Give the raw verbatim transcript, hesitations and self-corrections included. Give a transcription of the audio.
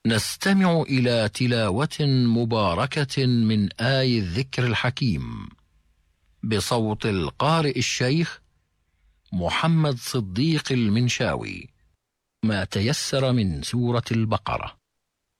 نستمع إلى تلاوة مباركة من آي الذكر الحكيم بصوت القارئ الشيخ محمد صديق المنشاوي، ما تيسر من سورة البقرة.